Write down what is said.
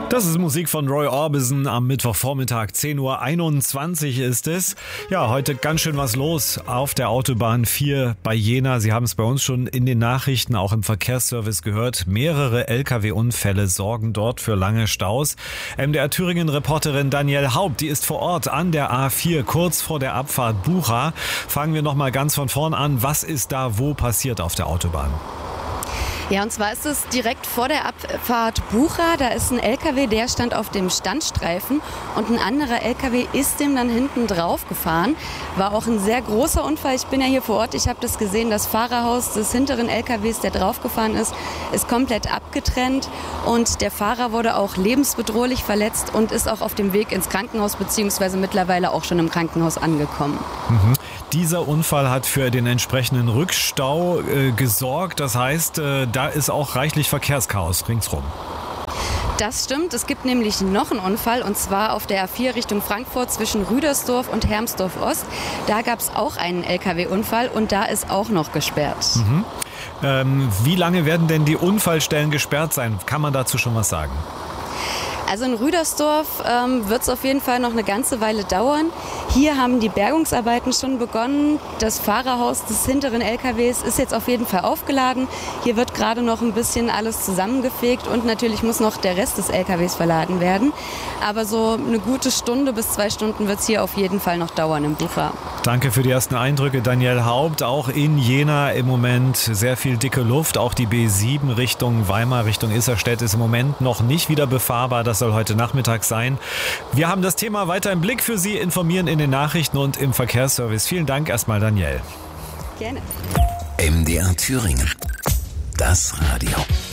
Das ist Musik von Roy Orbison am Mittwochvormittag, 10:21 Uhr ist es. Ja, heute ganz schön was los auf der Autobahn 4 bei Jena. Sie haben es bei uns schon in den Nachrichten, auch im Verkehrsservice gehört. Mehrere Lkw-Unfälle sorgen dort für lange Staus. MDR-Thüringen-Reporterin Danielle Haupt, die ist vor Ort an der A4, kurz vor der Abfahrt Bucha. Fangen wir nochmal ganz von vorn an. Was ist da wo passiert auf der Autobahn? Ja, und zwar ist es direkt vor der Abfahrt Bucha. Da ist ein LKW, der stand auf dem Standstreifen und ein anderer LKW ist dem dann hinten drauf gefahren. War auch ein sehr großer Unfall. Ich bin ja hier vor Ort. Ich habe das gesehen. Das Fahrerhaus des hinteren LKWs, der draufgefahren ist komplett abgetrennt und der Fahrer wurde auch lebensbedrohlich verletzt und ist auch auf dem Weg ins Krankenhaus beziehungsweise mittlerweile auch schon im Krankenhaus angekommen. Dieser Unfall hat für den entsprechenden Rückstau gesorgt. Das heißt, da ist auch reichlich Verkehrschaos ringsrum. Das stimmt. Es gibt nämlich noch einen Unfall und zwar auf der A4 Richtung Frankfurt zwischen Rüdersdorf und Hermsdorf Ost. Da gab es auch einen Lkw-Unfall und da ist auch noch gesperrt. Wie lange werden denn die Unfallstellen gesperrt sein? Kann man dazu schon was sagen? Also in Rüdersdorf wird es auf jeden Fall noch eine ganze Weile dauern. Hier haben die Bergungsarbeiten schon begonnen. Das Fahrerhaus des hinteren LKWs ist jetzt auf jeden Fall aufgeladen. Hier wird gerade noch ein bisschen alles zusammengefegt und natürlich muss noch der Rest des LKWs verladen werden. Aber so eine gute Stunde bis 2 Stunden wird es hier auf jeden Fall noch dauern im Bucha. Danke für die ersten Eindrücke, Danielle Haupt. Auch in Jena im Moment sehr viel dicke Luft. Auch die B7 Richtung Weimar, Richtung Isserstedt ist im Moment noch nicht wieder befahrbar. Das soll heute Nachmittag sein. Wir haben das Thema weiter im Blick für Sie, informieren in den Nachrichten und im Verkehrsservice. Vielen Dank erstmal, Danielle. Gerne. MDR Thüringen. Das Radio.